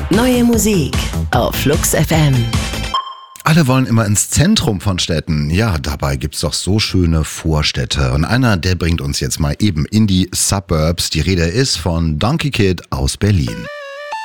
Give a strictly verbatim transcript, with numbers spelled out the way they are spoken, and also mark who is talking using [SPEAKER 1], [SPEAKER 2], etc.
[SPEAKER 1] Neue Musik auf Flux F M.
[SPEAKER 2] Alle wollen immer ins Zentrum von Städten. Ja, dabei gibt's doch so schöne Vorstädte. Und einer, der bringt uns jetzt mal eben in die Suburbs. Die Rede ist von Donkey Kid aus Berlin.